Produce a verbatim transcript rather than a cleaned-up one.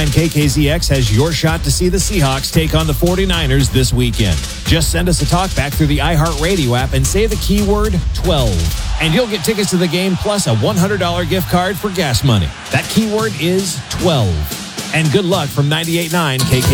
nine K K Z X has your shot to see the Seahawks take on the 49ers this weekend. Just send us a talkback through the iHeartRadio app and say the keyword twelve. And you'll get tickets to the game plus a one hundred dollars gift card for gas money. That keyword is twelve. And good luck from ninety-eight point nine K K Z X.